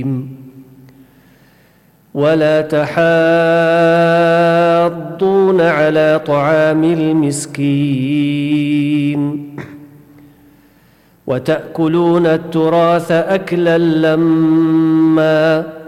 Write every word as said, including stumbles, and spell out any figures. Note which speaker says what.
Speaker 1: ولا تحاضون على طعام المسكين وتأكلون التراث أكلا لما